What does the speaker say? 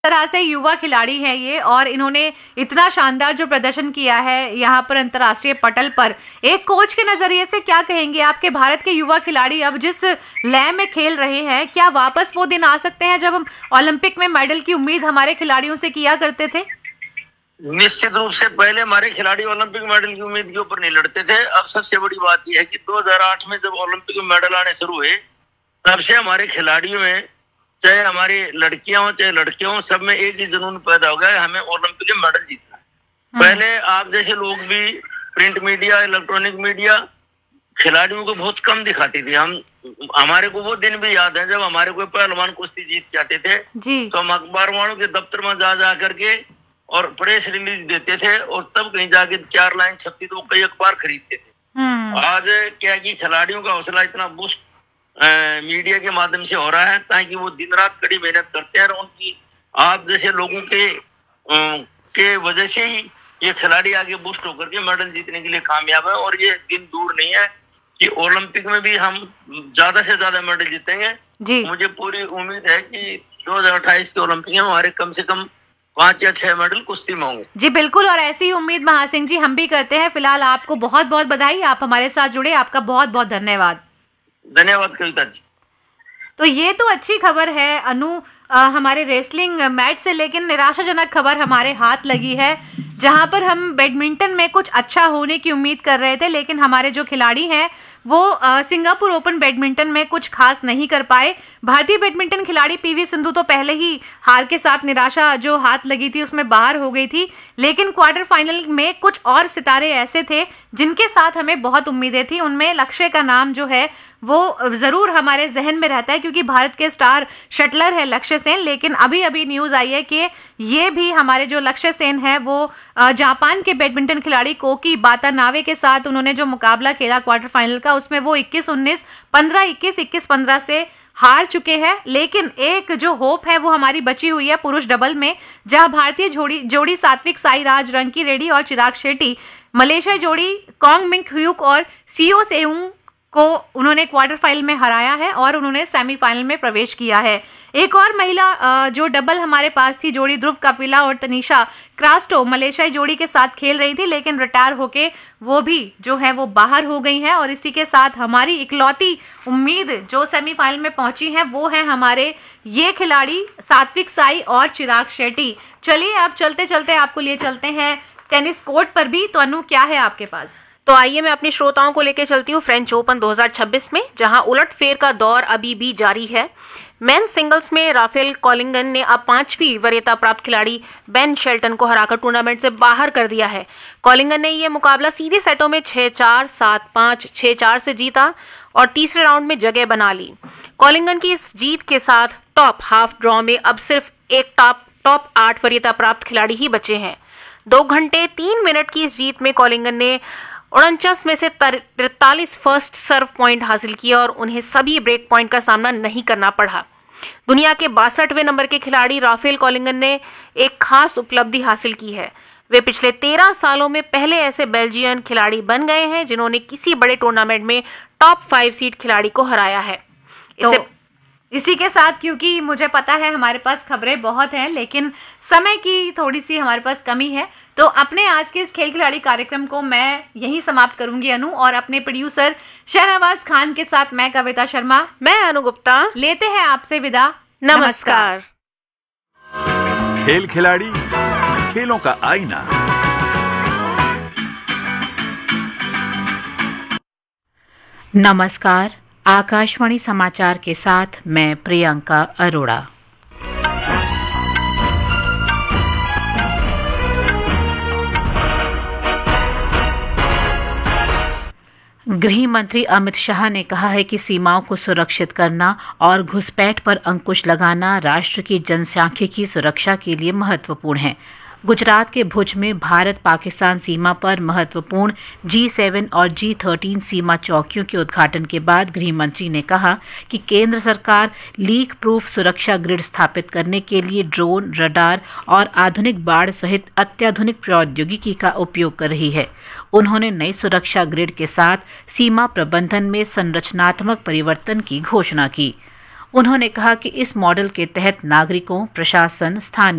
तरह से युवा खिलाड़ी हैं ये, और इन्होंने इतना शानदार जो प्रदर्शन किया है यहाँ पर अंतर्राष्ट्रीय पटल पर, एक कोच के नजरिए से क्या कहेंगे आपके भारत के युवा खिलाड़ी अब जिस लय में खेल रहे हैं, क्या वापस वो दिन आ सकते हैं जब हम ओलंपिक में मेडल की उम्मीद हमारे खिलाड़ियों से किया करते थे? निश्चित रूप से पहले हमारे खिलाड़ी ओलंपिक मेडल की उम्मीद के ऊपर नहीं लड़ते थे। अब सबसे बड़ी बात यह है कि 2008 में जब ओलंपिक में मेडल आने शुरू हुए, तब से हमारे खिलाड़ियों में, चाहे हमारी लड़कियां हो चाहे लड़के हो, सब में एक ही जुनून पैदा हो गया, हमें ओलंपिक में मेडल जीतना है। पहले आप जैसे लोग भी प्रिंट मीडिया, इलेक्ट्रॉनिक मीडिया खिलाड़ियों को बहुत कम दिखाती थी। हमारे को वो दिन भी याद है जब हमारे को पहलवान कुश्ती जीत के आते थे तो हम अखबार वालों के दफ्तर में जा करके और प्रेस रिलीज देते थे, और तब कहीं जाके 4 लाइन छपती तो कई अखबार खरीदते थे। आज क्या कि खिलाड़ियों का हौसला इतना बुस्ट मीडिया के माध्यम से हो रहा है, ताकि वो दिन रात कड़ी मेहनत करते हैं, और उनकी आप जैसे लोगों के वजह से ही ये खिलाड़ी आगे बूस्ट होकर के मेडल जीतने के लिए कामयाब है। और ये दिन दूर नहीं है कि ओलंपिक में भी हम ज्यादा से ज्यादा मेडल जीतेंगे जी। मुझे पूरी उम्मीद है कि 2028 के ओलंपिक में हमारे कम से कम 5 या 6 मेडल कुश्ती में होंगे। जी बिल्कुल, और ऐसी ही उम्मीद महासिंह जी हम भी करते हैं। फिलहाल आपको बहुत बहुत बधाई, आप हमारे साथ जुड़े, आपका बहुत बहुत धन्यवाद। धन्यवाद कविता जी। तो ये तो अच्छी खबर है अनु हमारे रेसलिंग मैच से, लेकिन निराशाजनक खबर हमारे हाथ लगी है, जहां पर हम बैडमिंटन में कुछ अच्छा होने की उम्मीद कर रहे थे, लेकिन हमारे जो खिलाड़ी हैं वो सिंगापुर ओपन बैडमिंटन में कुछ खास नहीं कर पाए। भारतीय बैडमिंटन खिलाड़ी पीवी सिंधु तो पहले ही हार के साथ निराशा जो हाथ लगी थी उसमें बाहर हो गई थी, लेकिन क्वार्टर फाइनल में कुछ और सितारे ऐसे थे जिनके साथ हमें बहुत उम्मीदें थी। उनमें लक्ष्य का नाम जो है वो जरूर हमारे जहन में रहता है, क्योंकि भारत के स्टार शटलर है लक्ष्य सेन, लेकिन अभी अभी न्यूज आई है कि ये भी हमारे जो लक्ष्य सेन है वो जापान के बैडमिंटन खिलाड़ी कोकी वातानाबे के साथ उन्होंने जो मुकाबला खेला क्वार्टर फाइनल का, उसमें वो 21-19, 15-21, 21-15 से हार चुके हैं। लेकिन एक जो होप है वो हमारी बची हुई है पुरुष डबल में, जहां भारतीय जोड़ी सात्विक साईराज, रंकी रेड्डी और चिराग शेट्टी, मलेशियाई जोड़ी कोंग मिंग ह्यूक और सीओ सेउंग को उन्होंने क्वार्टर फाइनल में हराया है और उन्होंने सेमीफाइनल में प्रवेश किया है। एक और महिला जो डबल हमारे पास थी, जोड़ी ध्रुव कपिला और तनिषा क्रास्टो, मलेशियाई जोड़ी के साथ खेल रही थी, लेकिन रिटायर होके वो भी जो है वो बाहर हो गई हैं। और इसी के साथ हमारी इकलौती उम्मीद जो सेमीफाइनल में पहुंची है वो है हमारे ये खिलाड़ी सात्विक साई और चिराग शेट्टी। चलिए अब चलते चलते आपको लिए चलते हैं टेनिस कोर्ट पर भी। तो अनु क्या है आपके पास? तो आइए मैं अपने श्रोताओं को लेकर चलती हूँ फ्रेंच ओपन 2026 में, जहां उलटफेर का दौर अभी भी जारी है। मेंस सिंगल्स में राफेल कॉलिंगन ने अब 5वीं वरीयता प्राप्त खिलाड़ी बेन शेल्टन को हराकर टूर्नामेंट से बाहर कर दिया है। कॉलिंगन ने यह मुकाबला सीधे सेटों में 6-4, 7-5, 6-4 से जीता और तीसरे राउंड में जगह बना ली। कॉलिंगन की इस जीत के साथ टॉप हाफ ड्रॉ में अब सिर्फ एक टॉप 8 वरीयता प्राप्त खिलाड़ी ही बचे हैं। 2 घंटे 3 मिनट की इस जीत में कॉलिंगन ने 49 में से 43 फर्स्ट सर्व पॉइंट हासिल किए और उन्हें सभी ब्रेक पॉइंट का सामना नहीं करना पड़ा। दुनिया के 62वें नंबर के खिलाड़ी राफेल कॉलिंगन ने एक खास उपलब्धि हासिल की है। वे पिछले 13 सालों में पहले ऐसे बेल्जियन खिलाड़ी बन गए हैं जिन्होंने किसी बड़े टूर्नामेंट में टॉप 5 सीड खिलाड़ी को हराया है। इसी के साथ, क्योंकि मुझे पता है हमारे पास खबरें बहुत हैं लेकिन समय की थोड़ी सी हमारे पास कमी है, तो अपने आज के इस खेल खिलाड़ी कार्यक्रम को मैं यहीं समाप्त करूंगी अनु, और अपने प्रोड्यूसर शहनवाज खान के साथ मैं कविता शर्मा, मैं अनु गुप्ता लेते हैं आपसे विदा। नमस्कार। खेल खिलाड़ी, खेलों का आईना। नमस्कार, आकाशवाणी समाचार के साथ मैं प्रियंका अरोड़ा। गृह मंत्री अमित शाह ने कहा है कि सीमाओं को सुरक्षित करना और घुसपैठ पर अंकुश लगाना राष्ट्र की जनसांख्यिकी सुरक्षा के लिए महत्वपूर्ण है। गुजरात के भुज में भारत पाकिस्तान सीमा पर महत्वपूर्ण G7 और G13 सीमा चौकियों के उद्घाटन के बाद गृह मंत्री ने कहा कि केंद्र सरकार लीक प्रूफ सुरक्षा ग्रिड स्थापित करने के लिए ड्रोन, रडार और आधुनिक बाड़ सहित अत्याधुनिक प्रौद्योगिकी का उपयोग कर रही है। उन्होंने नई सुरक्षा ग्रिड के साथ सीमा प्रबंधन में संरचनात्मक परिवर्तन की घोषणा की। उन्होंने कहा कि इस मॉडल के तहत नागरिकों, प्रशासन, स्थानीय